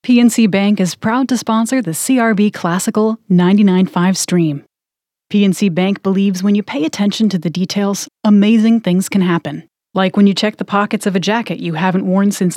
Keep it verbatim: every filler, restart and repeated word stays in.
P N C Bank is proud to sponsor the C R B Classical ninety-nine point five stream. P N C Bank believes when you pay attention to the details, amazing things can happen. Like when you check the pockets of a jacket you haven't worn since